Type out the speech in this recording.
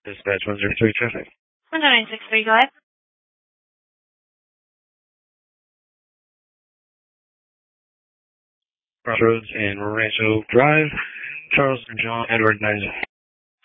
Dispatch 103 traffic. 1963, go ahead. Crossroads and Rancho Drive, Charles and John Edward 90.